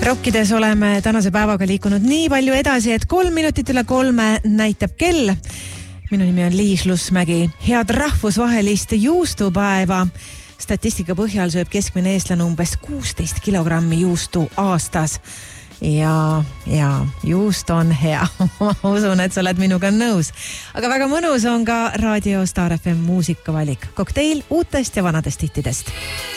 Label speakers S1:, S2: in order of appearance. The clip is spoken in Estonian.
S1: Rokkides oleme tänase päevaga liikunud nii palju edasi, et 3 minutit üle 3 näitab kell. Minu nimi on Liis Lusmägi. Head rahvusvahelist juustupäeva. Statistika põhjal sööb keskmine eestlane umbes 16 kilogrammi juustu aastas. Ja juust on hea. Ma usun, et sa oled minuga nõus. Aga väga mõnus on ka Raadio Star FM muusikavalik. Kokteil uutest ja vanadest hittidest.